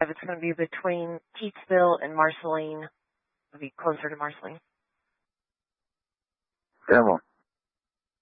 It's going to be between Teetsville and Marceline. It'll be closer to Marceline. Devil.